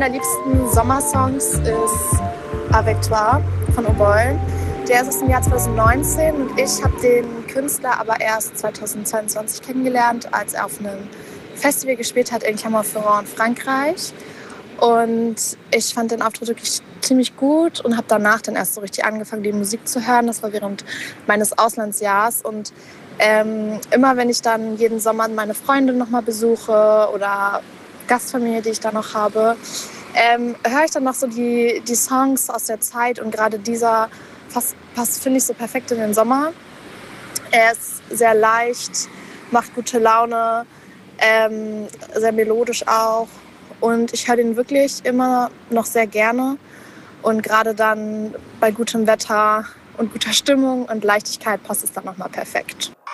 meiner liebsten Sommersongs ist Avec Toi von O'Boy. Der ist aus dem Jahr 2019 und ich habe den Künstler aber erst 2022 kennengelernt, als er auf einem Festival gespielt hat in Clermont-Ferrand in Frankreich. Und ich fand den Auftritt wirklich ziemlich gut und habe danach dann erst so richtig angefangen, die Musik zu hören. Das war während meines Auslandsjahrs. Und immer wenn ich dann jeden Sommer meine Freunde noch mal besuche oder Gastfamilie, die ich da noch habe, höre ich dann noch so die Songs aus der Zeit. Und gerade dieser passt, finde ich, so perfekt in den Sommer. Er ist sehr leicht, macht gute Laune, sehr melodisch auch. Und ich höre den wirklich immer noch sehr gerne. Und gerade dann bei gutem Wetter und guter Stimmung und Leichtigkeit passt es dann nochmal perfekt.